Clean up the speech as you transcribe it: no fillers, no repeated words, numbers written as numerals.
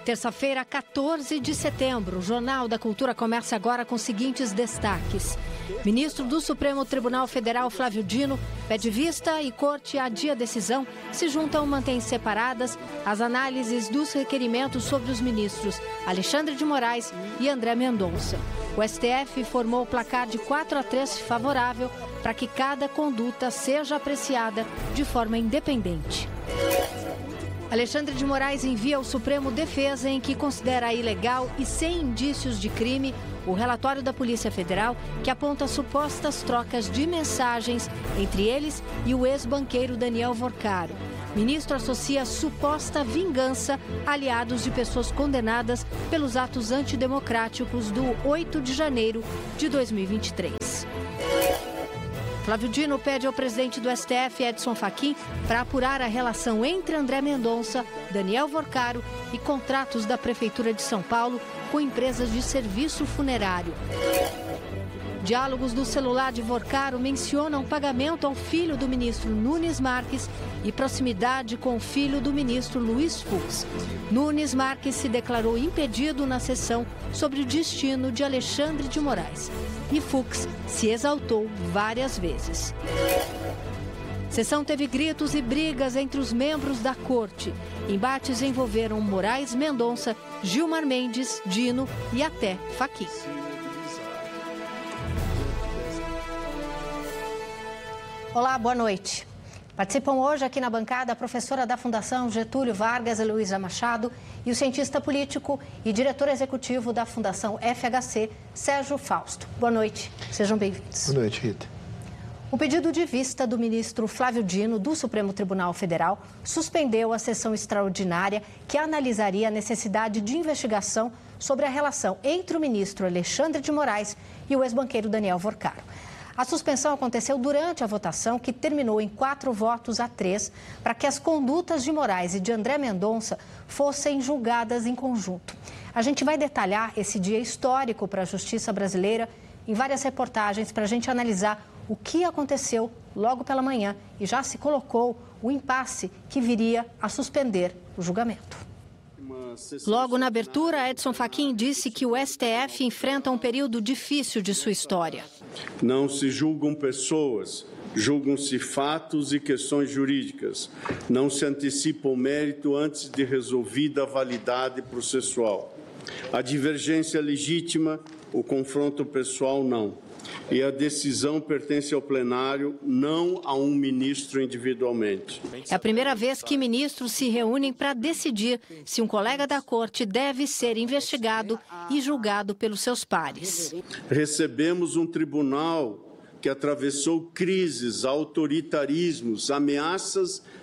terça-feira, 14 de setembro, o Jornal da Cultura começa agora com os seguintes destaques. Ministro do Supremo Tribunal Federal, Flávio Dino, pede vista e corte adia a decisão. Se juntam, mantém separadas as análises dos requerimentos sobre os ministros Alexandre de Moraes e André Mendonça. O STF formou o placar de 4-3 favorável para que cada conduta seja apreciada de forma independente. Alexandre de Moraes envia ao Supremo defesa em que considera ilegal e sem indícios de crime o relatório da Polícia Federal que aponta supostas trocas de mensagens entre eles e o ex-banqueiro Daniel Vorcaro. Ministro associa suposta vingança a aliados de pessoas condenadas pelos atos antidemocráticos do 8 de janeiro de 2023. Flávio Dino pede ao presidente do STF, Edson Fachin, para apurar a relação entre André Mendonça, Daniel Vorcaro e contratos da Prefeitura de São Paulo com empresas de serviço funerário. Diálogos do celular de Vorcaro mencionam pagamento ao filho do ministro Nunes Marques e proximidade com o filho do ministro Luiz Fux. Nunes Marques se declarou impedido na sessão sobre o destino de Alexandre de Moraes. E Fux se exaltou várias vezes. Sessão teve gritos e brigas entre os membros da corte. Embates envolveram Moraes, Mendonça, Gilmar Mendes, Dino e até Fachin. Olá, boa noite. Participam hoje aqui na bancada a professora da Fundação Getúlio Vargas, Heloísa Machado, e o cientista político e diretor executivo da Fundação FHC, Sérgio Fausto. Boa noite, sejam bem-vindos. Boa noite, Rita. O pedido de vista do ministro Flávio Dino, do Supremo Tribunal Federal, suspendeu a sessão extraordinária que analisaria a necessidade de investigação sobre a relação entre o ministro Alexandre de Moraes e o ex-banqueiro Daniel Vorcaro. A suspensão aconteceu durante a votação, que terminou em 4-3, para que as condutas de Moraes e de André Mendonça fossem julgadas em conjunto. A gente vai detalhar esse dia histórico para a justiça brasileira em várias reportagens para a gente analisar o que aconteceu logo pela manhã e já se colocou o impasse que viria a suspender o julgamento. Logo na abertura, Edson Fachin disse que o STF enfrenta um período difícil de sua história. Não se julgam pessoas, julgam-se fatos e questões jurídicas. Não se antecipa o mérito antes de resolvida a validade processual. A divergência é legítima, o confronto pessoal não. E a decisão pertence ao plenário, não a um ministro individualmente. É a primeira vez que ministros se reúnem para decidir se um colega da corte deve ser investigado e julgado pelos seus pares. Recebemos um tribunal que atravessou crises, autoritarismos, ameaças